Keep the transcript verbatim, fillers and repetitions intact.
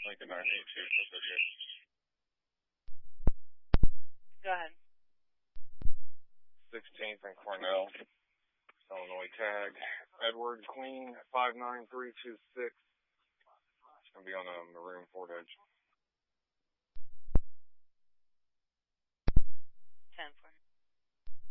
Lincoln nine eight two. Go ahead. sixteenth and Cornell. Illinois tag. Edward Queen five nine three two six. It's going to be on a maroon Ford Edge.